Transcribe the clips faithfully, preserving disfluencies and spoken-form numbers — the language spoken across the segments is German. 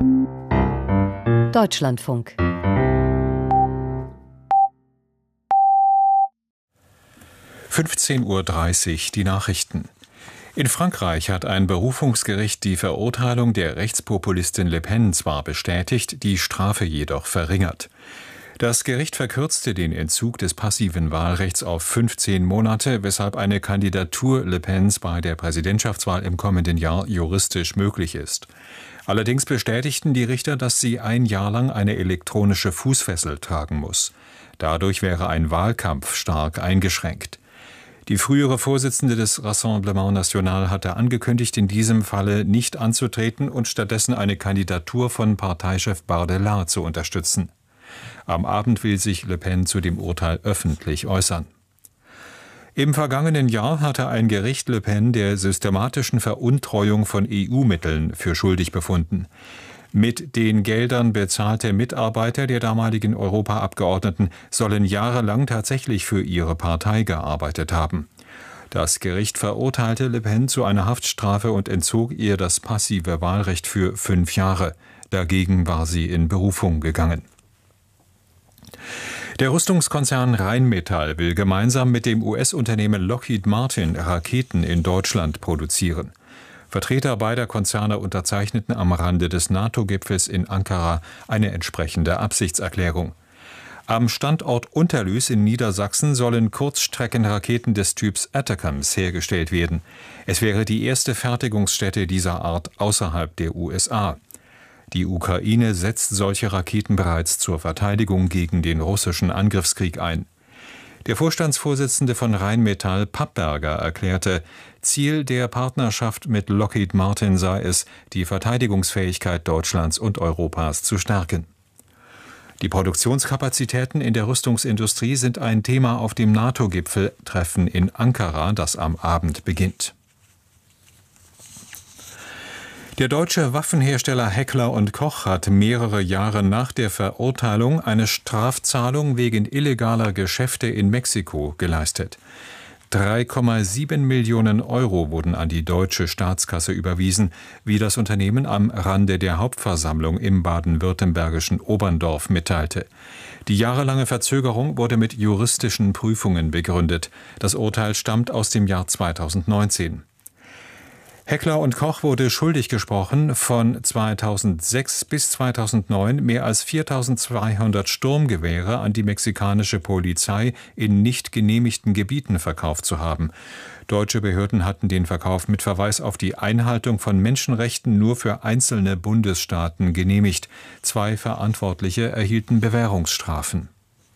Deutschlandfunk. fünfzehn Uhr dreißig, die Nachrichten. In Frankreich hat ein Berufungsgericht die Verurteilung der Rechtspopulistin Le Pen zwar bestätigt, die Strafe jedoch verringert. Das Gericht verkürzte den Entzug des passiven Wahlrechts auf fünfzehn Monate, weshalb eine Kandidatur Le Pens bei der Präsidentschaftswahl im kommenden Jahr juristisch möglich ist. Allerdings bestätigten die Richter, dass sie ein Jahr lang eine elektronische Fußfessel tragen muss. Dadurch wäre ein Wahlkampf stark eingeschränkt. Die frühere Vorsitzende des Rassemblement National hatte angekündigt, in diesem Falle nicht anzutreten und stattdessen eine Kandidatur von Parteichef Bardella zu unterstützen. Am Abend will sich Le Pen zu dem Urteil öffentlich äußern. Im vergangenen Jahr hatte ein Gericht Le Pen der systematischen Veruntreuung von E U-Mitteln für schuldig befunden. Mit den Geldern bezahlte Mitarbeiter der damaligen Europaabgeordneten sollen jahrelang tatsächlich für ihre Partei gearbeitet haben. Das Gericht verurteilte Le Pen zu einer Haftstrafe und entzog ihr das passive Wahlrecht für fünf Jahre. Dagegen war sie in Berufung gegangen. Der Rüstungskonzern Rheinmetall will gemeinsam mit dem U S-Unternehmen Lockheed Martin Raketen in Deutschland produzieren. Vertreter beider Konzerne unterzeichneten am Rande des NATO-Gipfels in Ankara eine entsprechende Absichtserklärung. Am Standort Unterlüß in Niedersachsen sollen Kurzstreckenraketen des Typs Atacams hergestellt werden. Es wäre die erste Fertigungsstätte dieser Art außerhalb der U S A. Die Ukraine setzt solche Raketen bereits zur Verteidigung gegen den russischen Angriffskrieg ein. Der Vorstandsvorsitzende von Rheinmetall, Pappberger, erklärte, Ziel der Partnerschaft mit Lockheed Martin sei es, die Verteidigungsfähigkeit Deutschlands und Europas zu stärken. Die Produktionskapazitäten in der Rüstungsindustrie sind ein Thema auf dem NATO-Gipfeltreffen in Ankara, das am Abend beginnt. Der deutsche Waffenhersteller Heckler und Koch hat mehrere Jahre nach der Verurteilung eine Strafzahlung wegen illegaler Geschäfte in Mexiko geleistet. drei Komma sieben Millionen Euro wurden an die deutsche Staatskasse überwiesen, wie das Unternehmen am Rande der Hauptversammlung im baden-württembergischen Oberndorf mitteilte. Die jahrelange Verzögerung wurde mit juristischen Prüfungen begründet. Das Urteil stammt aus dem Jahr zweitausendneunzehn. Heckler und Koch wurde schuldig gesprochen, von zweitausendsechs bis zweitausendneun mehr als viertausendzweihundert Sturmgewehre an die mexikanische Polizei in nicht genehmigten Gebieten verkauft zu haben. Deutsche Behörden hatten den Verkauf mit Verweis auf die Einhaltung von Menschenrechten nur für einzelne Bundesstaaten genehmigt. Zwei Verantwortliche erhielten Bewährungsstrafen.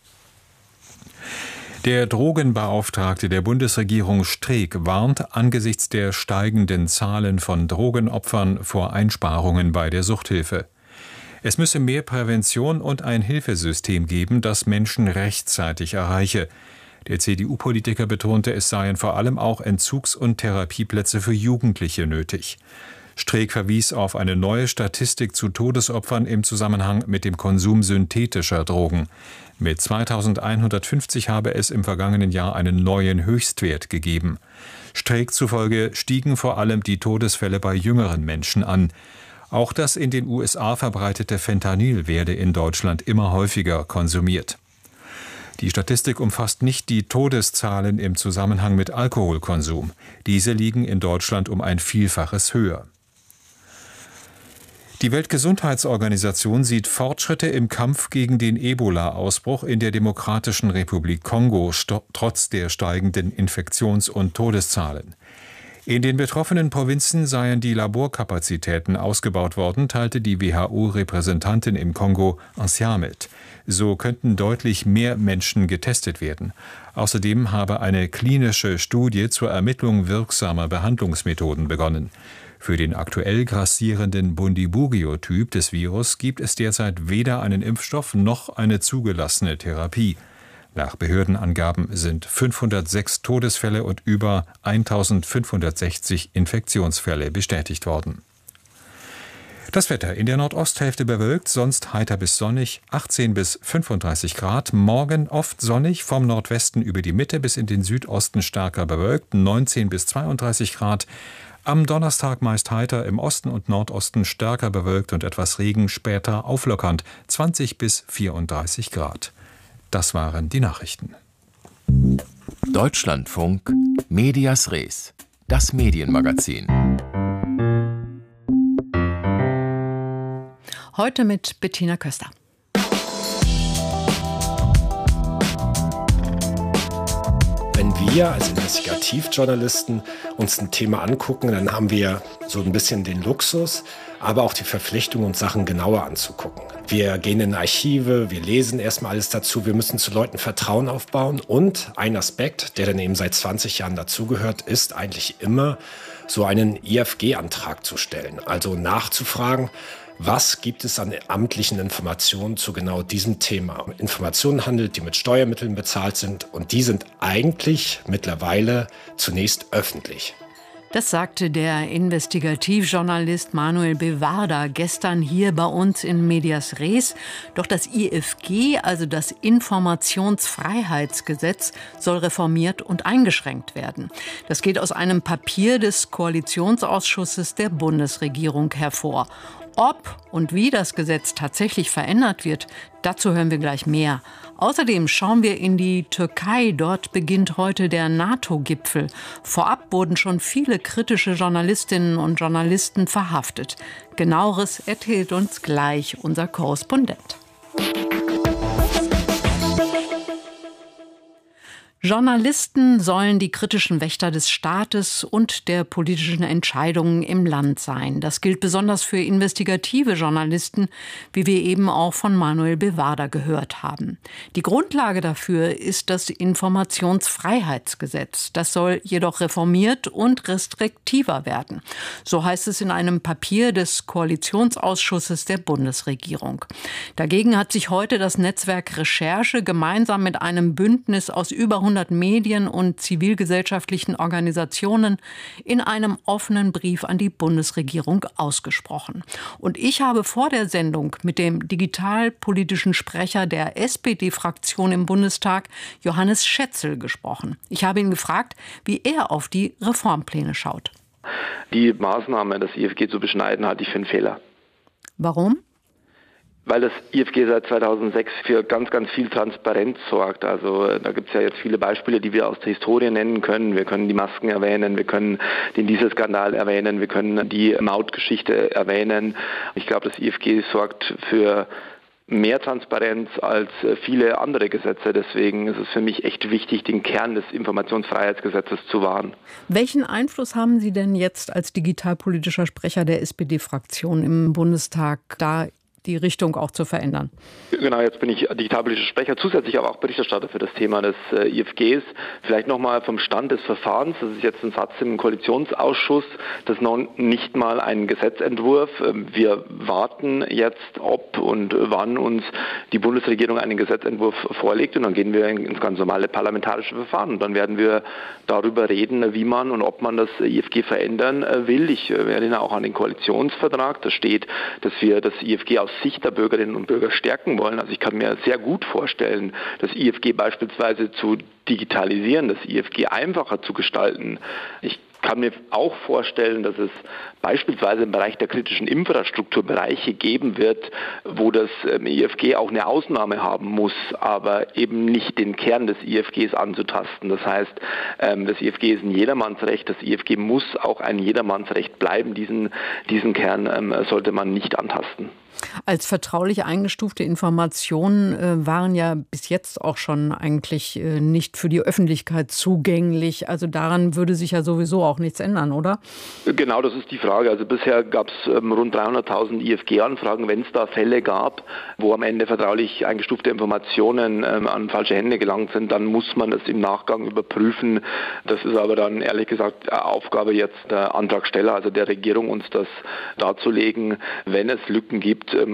Der Drogenbeauftragte der Bundesregierung Streeck warnt angesichts der steigenden Zahlen von Drogenopfern vor Einsparungen bei der Suchthilfe. Es müsse mehr Prävention und ein Hilfesystem geben, das Menschen rechtzeitig erreiche. Der C D U-Politiker betonte, es seien vor allem auch Entzugs- und Therapieplätze für Jugendliche nötig. Streeck verwies auf eine neue Statistik zu Todesopfern im Zusammenhang mit dem Konsum synthetischer Drogen. Mit zweitausendeinhundertfünfzig habe es im vergangenen Jahr einen neuen Höchstwert gegeben. Streeck zufolge stiegen vor allem die Todesfälle bei jüngeren Menschen an. Auch das in den U S A verbreitete Fentanyl werde in Deutschland immer häufiger konsumiert. Die Statistik umfasst nicht die Todeszahlen im Zusammenhang mit Alkoholkonsum. Diese liegen in Deutschland um ein Vielfaches höher. Die Weltgesundheitsorganisation sieht Fortschritte im Kampf gegen den Ebola-Ausbruch in der Demokratischen Republik Kongo, trotz der steigenden Infektions- und Todeszahlen. In den betroffenen Provinzen seien die Laborkapazitäten ausgebaut worden, teilte die W H O-Repräsentantin im Kongo Ancien mit. So könnten deutlich mehr Menschen getestet werden. Außerdem habe eine klinische Studie zur Ermittlung wirksamer Behandlungsmethoden begonnen. Für den aktuell grassierenden Bundibugyo-Typ des Virus gibt es derzeit weder einen Impfstoff noch eine zugelassene Therapie. Nach Behördenangaben sind fünfhundertsechs Todesfälle und über eintausendfünfhundertsechzig Infektionsfälle bestätigt worden. Das Wetter in der Nordosthälfte bewölkt, sonst heiter bis sonnig, achtzehn bis fünfunddreißig Grad. Morgen oft sonnig, vom Nordwesten über die Mitte bis in den Südosten stärker bewölkt, neunzehn bis zweiunddreißig Grad. Am Donnerstag meist heiter, im Osten und Nordosten stärker bewölkt und etwas Regen, später auflockernd, zwanzig bis vierunddreißig Grad. Das waren die Nachrichten. Deutschlandfunk Medias Res, das Medienmagazin. Heute mit Bettina Köster. Wenn wir als Investigativjournalisten uns ein Thema angucken, dann haben wir so ein bisschen den Luxus, aber auch die Verpflichtung, uns Sachen genauer anzugucken. Wir gehen in Archive, wir lesen erstmal alles dazu, wir müssen zu Leuten Vertrauen aufbauen. Und ein Aspekt, der dann eben seit zwanzig Jahren dazugehört, ist eigentlich immer, so einen I F G-Antrag zu stellen. Also nachzufragen, was gibt es an amtlichen Informationen zu genau diesem Thema? Informationen handelt, die mit Steuermitteln bezahlt sind, und die sind eigentlich mittlerweile zunächst öffentlich. Das sagte der Investigativjournalist Manuel Bewarda gestern hier bei uns in Medias Res. Doch das I F G, also das Informationsfreiheitsgesetz, soll reformiert und eingeschränkt werden. Das geht aus einem Papier des Koalitionsausschusses der Bundesregierung hervor. Ob und wie das Gesetz tatsächlich verändert wird, dazu hören wir gleich mehr. Außerdem schauen wir in die Türkei. Dort beginnt heute der NATO-Gipfel. Vorab wurden schon viele kritische Journalistinnen und Journalisten verhaftet. Genaueres erzählt uns gleich unser Korrespondent. Journalisten sollen die kritischen Wächter des Staates und der politischen Entscheidungen im Land sein. Das gilt besonders für investigative Journalisten, wie wir eben auch von Manuel Bewarda gehört haben. Die Grundlage dafür ist das Informationsfreiheitsgesetz. Das soll jedoch reformiert und restriktiver werden. So heißt es in einem Papier des Koalitionsausschusses der Bundesregierung. Dagegen hat sich heute das Netzwerk Recherche gemeinsam mit einem Bündnis aus über hundert Medien und zivilgesellschaftlichen Organisationen in einem offenen Brief an die Bundesregierung ausgesprochen. Und ich habe vor der Sendung mit dem digitalpolitischen Sprecher der S P D-Fraktion im Bundestag, Johannes Schätzel, gesprochen. Ich habe ihn gefragt, wie er auf die Reformpläne schaut. Die Maßnahme, das I F G zu beschneiden, halte ich für einen Fehler. Warum? Weil das I F G seit zweitausendsechs für ganz, ganz viel Transparenz sorgt. Also da gibt es ja jetzt viele Beispiele, die wir aus der Historie nennen können. Wir können die Masken erwähnen, wir können den Dieselskandal erwähnen, wir können die Mautgeschichte erwähnen. Ich glaube, das I F G sorgt für mehr Transparenz als viele andere Gesetze. Deswegen ist es für mich echt wichtig, den Kern des Informationsfreiheitsgesetzes zu wahren. Welchen Einfluss haben Sie denn jetzt als digitalpolitischer Sprecher der S P D-Fraktion im Bundestag, da die Richtung auch zu verändern? Genau, jetzt bin ich digitalpolitischer Sprecher, zusätzlich aber auch Berichterstatter für das Thema des äh, I F Gs. Vielleicht nochmal vom Stand des Verfahrens. Das ist jetzt ein Satz im Koalitionsausschuss. Das ist noch nicht mal ein Gesetzentwurf. Wir warten jetzt, ob und wann uns die Bundesregierung einen Gesetzentwurf vorlegt, und dann gehen wir ins ganz normale parlamentarische Verfahren. Und dann werden wir darüber reden, wie man und ob man das I F G verändern will. Ich erinnere auch an den Koalitionsvertrag. Da steht, dass wir das I F G aus Sicht der Bürgerinnen und Bürger stärken wollen. Also ich kann mir sehr gut vorstellen, das I F G beispielsweise zu digitalisieren, das I F G einfacher zu gestalten. Ich kann mir auch vorstellen, dass es beispielsweise im Bereich der kritischen Infrastruktur Bereiche geben wird, wo das I F G auch eine Ausnahme haben muss, aber eben nicht den Kern des I F Gs anzutasten. Das heißt, das I F G ist ein Jedermannsrecht, das I F G muss auch ein Jedermannsrecht bleiben. Diesen, diesen Kern sollte man nicht antasten. Als vertraulich eingestufte Informationen äh, waren ja bis jetzt auch schon eigentlich äh, nicht für die Öffentlichkeit zugänglich. Also daran würde sich ja sowieso auch nichts ändern, oder? Genau, das ist die Frage. Also bisher gab es ähm, rund dreihunderttausend I F G-Anfragen. Wenn es da Fälle gab, wo am Ende vertraulich eingestufte Informationen ähm, an falsche Hände gelangt sind, dann muss man das im Nachgang überprüfen. Das ist aber dann ehrlich gesagt Aufgabe jetzt der Antragsteller, also der Regierung, uns das darzulegen. Wenn es Lücken gibt,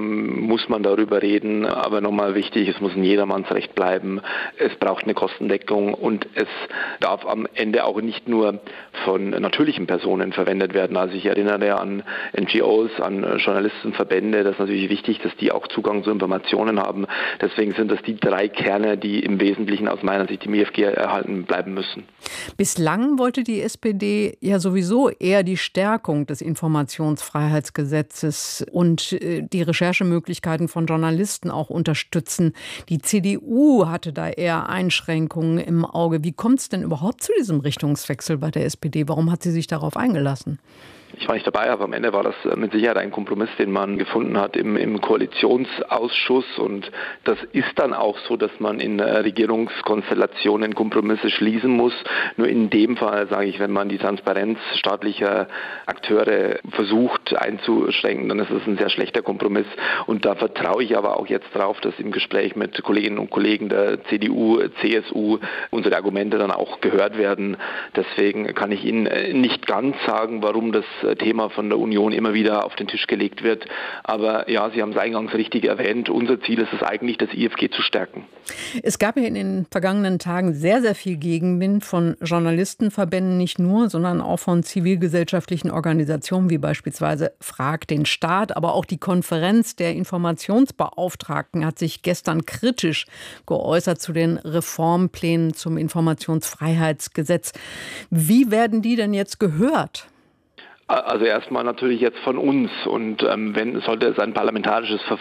ähm, muss man darüber reden. Aber nochmal wichtig, es muss ein Jedermannsrecht bleiben. Es braucht eine Kostendeckung und es darf am Ende auch nicht nur von natürlichen Personen verwendet werden. Also ich erinnere an N G Os, an Journalistenverbände. Das ist natürlich wichtig, dass die auch Zugang zu Informationen haben. Deswegen sind das die drei Kerne, die im Wesentlichen aus meiner Sicht im I F G erhalten bleiben müssen. Bislang wollte die S P D ja sowieso eher die Stärkung des Informationsfreiheitsgesetzes und die Recherchemöglichkeiten von Journalisten auch unterstützen. Die C D U hatte da eher Einschränkungen im Auge. Wie kommt es denn überhaupt zu diesem Richtungswechsel bei der S P D? Warum hat sie sich darauf eingelassen? Ich war nicht dabei, aber am Ende war das mit Sicherheit ein Kompromiss, den man gefunden hat im, im Koalitionsausschuss. Und das ist dann auch so, dass man in Regierungskonstellationen Kompromisse schließen muss. Nur in dem Fall, sage ich, wenn man die Transparenz staatlicher Akteure versucht einzuschränken, dann ist es ein sehr schlechter Kompromiss. Und da vertraue ich aber auch jetzt darauf, dass im Gespräch mit Kolleginnen und Kollegen der C D U, C S U unsere Argumente dann auch gehört werden. Deswegen kann ich Ihnen nicht ganz sagen, warum das Thema von der Union immer wieder auf den Tisch gelegt wird. Aber ja, Sie haben es eingangs richtig erwähnt. Unser Ziel ist es eigentlich, das I F G zu stärken. Es gab ja in den vergangenen Tagen sehr, sehr viel Gegenwind von Journalistenverbänden, nicht nur, sondern auch von zivilgesellschaftlichen Organisationen wie beispielsweise Frag den Staat. Aber auch die Konferenz der Informationsbeauftragten hat sich gestern kritisch geäußert zu den Reformplänen zum Informationsfreiheitsgesetz. Wie werden die denn jetzt gehört? Also erstmal natürlich jetzt von uns und ähm, wenn sollte es ein parlamentarisches Ver-